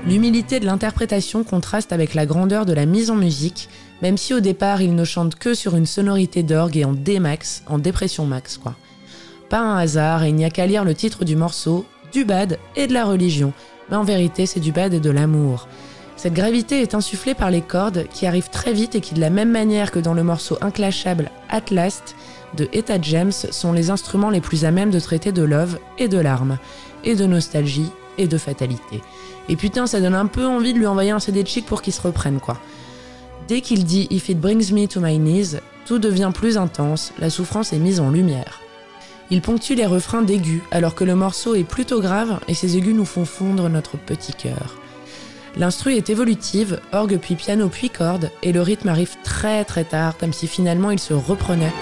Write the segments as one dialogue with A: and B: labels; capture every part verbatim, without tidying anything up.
A: L'humilité de l'interprétation contraste avec la grandeur de la mise en musique, même si au départ il ne chante que sur une sonorité d'orgue et en D max, en dépression max quoi. Pas un hasard, et il n'y a qu'à lire le titre du morceau, du bad et de la religion, mais en vérité c'est du bad et de l'amour. Cette gravité est insufflée par les cordes qui arrivent très vite et qui, de la même manière que dans le morceau inclashable At Last de Etta James, sont les instruments les plus à même de traiter de love et de larmes, et de nostalgie et de fatalité. Et putain, ça donne un peu envie de lui envoyer un C D chic pour qu'il se reprenne, quoi. Dès qu'il dit « If it brings me to my knees », tout devient plus intense, la souffrance est mise en lumière. Il ponctue les refrains d'aigus, alors que le morceau est plutôt grave et ses aigus nous font fondre notre petit cœur. L'instru est évolutive, orgue puis piano puis cordes, et le rythme arrive très très tard, comme si finalement il se reprenait.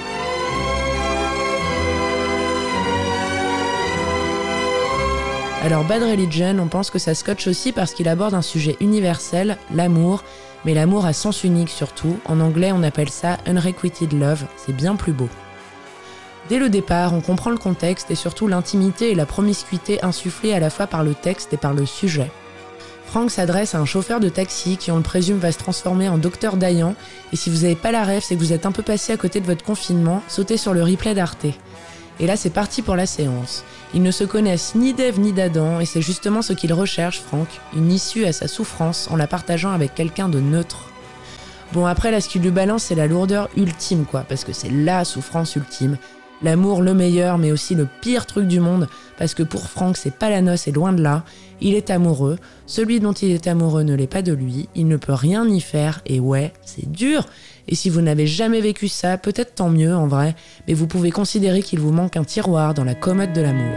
A: Alors Bad Religion, on pense que ça scotche aussi parce qu'il aborde un sujet universel, l'amour, mais l'amour à sens unique surtout. En anglais, on appelle ça Unrequited Love, c'est bien plus beau. Dès le départ, on comprend le contexte et surtout l'intimité et la promiscuité insufflées à la fois par le texte et par le sujet. Frank s'adresse à un chauffeur de taxi qui, on le présume, va se transformer en docteur Dayan, et si vous n'avez pas la ref, c'est que vous êtes un peu passé à côté de votre confinement, sautez sur le replay d'Arte. Et là, c'est parti pour la séance. Ils ne se connaissent ni d'Ève ni d'Adam, et c'est justement ce qu'il recherche, Frank, une issue à sa souffrance en la partageant avec quelqu'un de neutre. Bon, après, là, ce qu'il lui balance, c'est la lourdeur ultime, quoi, parce que c'est la souffrance ultime. L'amour le meilleur, mais aussi le pire truc du monde, parce que pour Frank, c'est pas la noce et loin de là. Il est amoureux, celui dont il est amoureux ne l'est pas de lui, il ne peut rien y faire, et ouais, c'est dur. Et si vous n'avez jamais vécu ça, peut-être tant mieux en vrai, mais vous pouvez considérer qu'il vous manque un tiroir dans la commode de l'amour.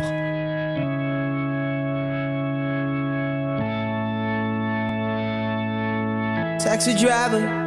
B: Taxi driver,